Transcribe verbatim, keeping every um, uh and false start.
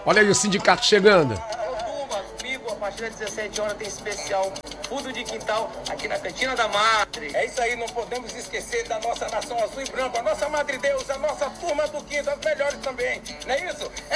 Olha aí o sindicato chegando. Comigo, a partir das dezessete horas tem especial Fundo de Quintal aqui na Cantina da Madre. É isso aí, não podemos esquecer da nossa nação azul e branco, a nossa Madre Deus, a nossa turma do Quinto, as melhores também. Não é isso?